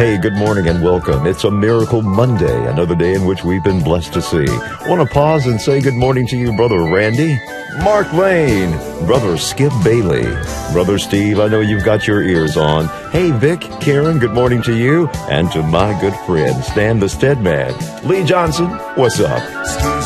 Hey, good morning and welcome. It's a Miracle Monday, another day in which we've been blessed to see. Want to pause and say good morning to you, Brother Randy, Mark Lane, Brother Skip Bailey, Brother Steve, I know you've got your ears on. Hey, Vic, Karen, good morning to you, and to my good friend, Stan the Steadman. Lee Johnson, what's up?